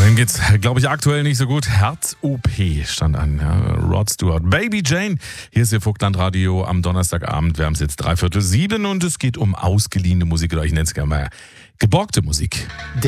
Dem geht's, glaube ich, aktuell nicht so gut. Herz-OP stand an. Ja. Rod Stewart. Baby Jane. Hier ist Ihr Vogtlandradio am Donnerstagabend. Wir haben es jetzt 6:45 und es geht um ausgeliehene Musik oder ich nenne es gerne mal geborgte Musik.